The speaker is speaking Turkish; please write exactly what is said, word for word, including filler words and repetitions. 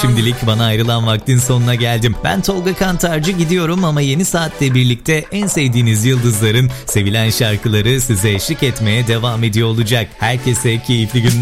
şimdilik bana ayrılan vaktin sonuna geldim. Ben Tolga Kantarcı gidiyorum ama yeni saatle birlikte en sevdiğiniz yıldızların sevilen şarkıları size eşlik etmeye devam ediyor olacak. Herkese keyifli günler.